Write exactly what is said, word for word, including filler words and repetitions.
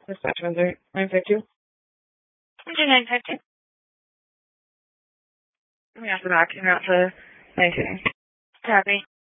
Dispatch one zero nine five two. one zero nine five two. Coming off the back, and out to nineteen. Copy.